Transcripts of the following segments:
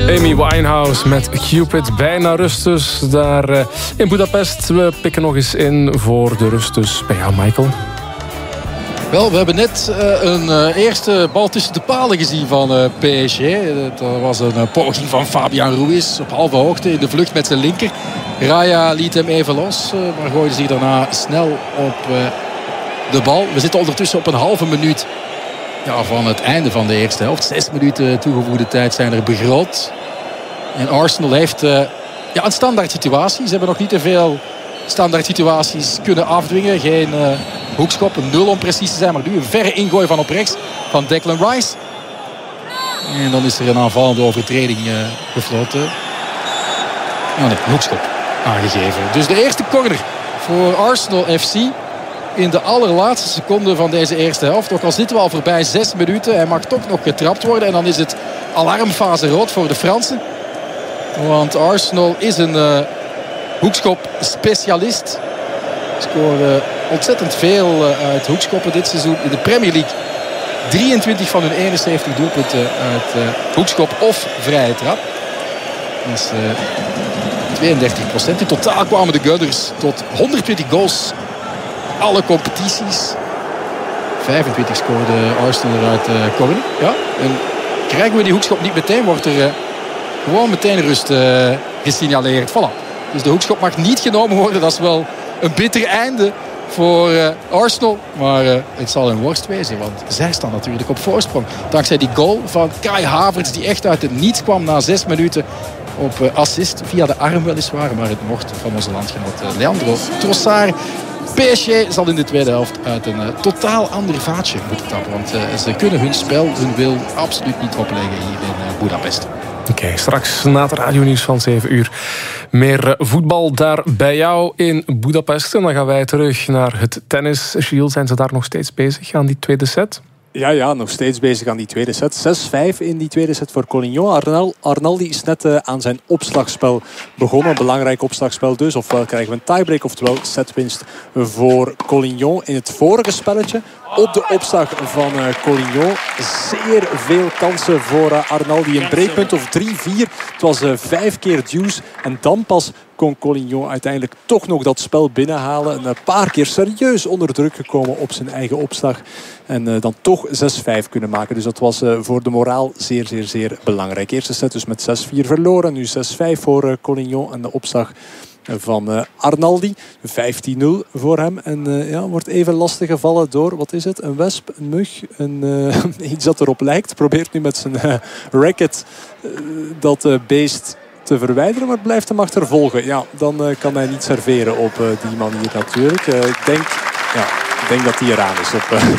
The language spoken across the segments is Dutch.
Amy Winehouse met Cupid. Bijna rust dus daar in Budapest. We pikken nog eens in voor de rust dus bij jou, Michael. Wel, we hebben net een eerste bal tussen de palen gezien van PSG. Dat was een poging van Fabian Ruiz op halve hoogte in de vlucht met zijn linker. Raya liet hem even los, maar gooide zich daarna snel op de bal. We zitten ondertussen op een halve minuut van het einde van de eerste helft. 6 minuten toegevoegde tijd zijn er begroot. En Arsenal heeft een standaard situatie. Ze hebben nog niet te veel standaard situaties kunnen afdwingen. Geen hoekschop, een 0 om precies te zijn. Maar nu een verre ingooi van op rechts van Declan Rice. En dan is er een aanvallende overtreding gefloten. Een hoekschop aangegeven. Dus de eerste corner voor Arsenal FC. In de allerlaatste seconde van deze eerste helft. Ook al zitten we al voorbij 6 minuten. Hij mag toch nog getrapt worden. En dan is het alarmfase rood voor de Fransen. Want Arsenal is een hoekschop specialist. Scoren ontzettend veel uit hoekschoppen dit seizoen. In de Premier League 23 van hun 71 doelpunten uit hoekschop of vrije trap. Dat is 32%. In totaal kwamen de Gunners tot 120 goals. Alle competities. 25 scoorde Arsenal uit corner. Ja, en krijgen we die hoekschop niet meteen, wordt er gewoon meteen rust gesignaleerd. Voilà. Dus de hoekschop mag niet genomen worden. Dat is wel een bitter einde voor Arsenal. Maar het zal een worst wezen. Want zij staan natuurlijk op voorsprong. Dankzij die goal van Kai Havertz. Die echt uit het niets kwam na 6 minuten. Op assist via de arm weliswaar. Maar het mocht van onze landgenoot Leandro Trossard. PSG zal in de tweede helft uit een totaal ander vaatje moeten tappen. Want ze kunnen hun spel, hun wil absoluut niet opleggen hier in Budapest. Oké, straks na het radionieuws van 7 uur meer voetbal daar bij jou in Budapest. En dan gaan wij terug naar het tennis. Gilles, zijn ze daar nog steeds bezig aan die tweede set? Ja, nog steeds bezig aan die tweede set. 6-5 in die tweede set voor Collignon. Arnaldi is net aan zijn opslagspel begonnen. Een belangrijk opslagspel dus. Ofwel krijgen we een tiebreak, oftewel setwinst voor Collignon. In het vorige spelletje op de opslag van Collignon. Zeer veel kansen voor Arnaldi. Een breakpunt of 3-4. Het was 5 keer deuce. En dan pas kon Collignon uiteindelijk toch nog dat spel binnenhalen. Een paar keer serieus onder druk gekomen op zijn eigen opslag. En dan toch 6-5 kunnen maken. Dus dat was voor de moraal zeer, zeer, zeer belangrijk. Eerste set dus met 6-4 verloren. Nu 6-5 voor Collignon. En de opslag van Arnaldi. 15-0 voor hem. En wordt even lastig gevallen door, wat is het? Een wesp, een mug, iets dat erop lijkt. Probeert nu met zijn racket dat beest te verwijderen, maar het blijft hem achtervolgen. Ja, dan kan hij niet serveren op die manier natuurlijk. Ik denk dat hij eraan is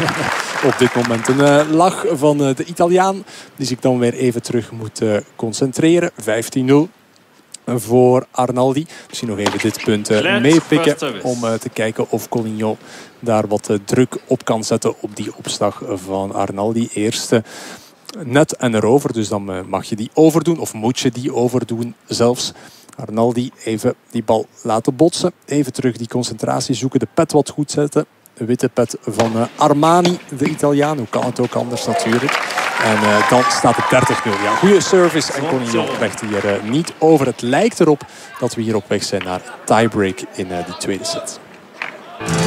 op dit moment. Een lach van de Italiaan, die zich dan weer even terug moet concentreren. 15-0 voor Arnaldi. Misschien nog even dit punt meepikken om te kijken of Collignon daar wat druk op kan zetten op die opslag van Arnaldi. Eerste net en erover, dus dan mag je die overdoen of moet je die overdoen zelfs. Arnaldi even die bal laten botsen. Even terug die concentratie zoeken, de pet wat goed zetten. Een witte pet van Armani, de Italiaan. Hoe kan het ook anders natuurlijk. En dan staat het 30-0. Ja, goede service en Collignon krijgt hier niet over. Het lijkt erop dat we hier op weg zijn naar tiebreak in die tweede set.